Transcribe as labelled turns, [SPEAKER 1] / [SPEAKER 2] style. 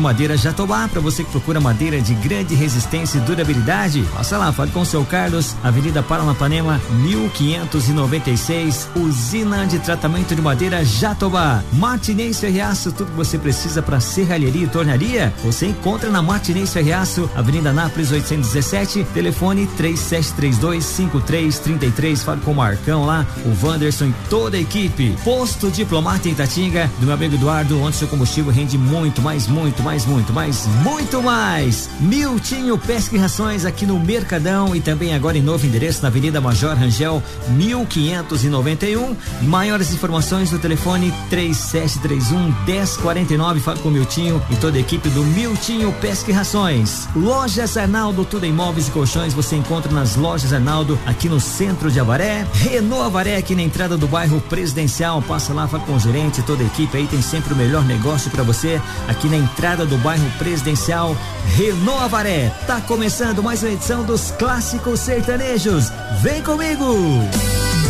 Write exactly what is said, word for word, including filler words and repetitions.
[SPEAKER 1] Madeira Jatobá, para você que procura madeira de grande resistência e durabilidade. Passa lá, fale com o seu Carlos, Avenida Paranapanema, mil quinhentos e noventa e seis, Usina de Tratamento de Madeira Jatobá. Martinez Ferreaço, tudo que você precisa para serralheria e tornearia, você encontra na Martinez Ferreaço, Avenida Nápoles oitocentos e dezessete, telefone três sete três dois, cinco três três três. Fale com o Marcão lá, o Wanderson e toda a equipe. Posto Diplomata em Itatinga, do meu amigo Eduardo, onde seu combustível rende muito, mais, muito, mais, muito, mais, muito mais. Miltinho Pesca e Rações aqui no Mercadão e também agora em novo endereço na Avenida Major Rangel, mil quinhentos e noventa e um. Maiores informações no telefone três sete três um, um zero quatro nove. Fale com o Miltinho e toda a equipe do Miltinho Pesca e Rações. Lojas Arnaldo, tudo em móveis e colchões você encontra nas Lojas Arnaldo aqui no centro de Avaré. Renault Avaré aqui na entrada do bairro Presidencial, passa lá, fala com o gerente, toda a equipe aí, tem sempre o melhor negócio para você aqui na entrada do bairro Presidencial. Renault Avaré, tá começando mais uma edição dos Clássicos Sertanejos, vem comigo!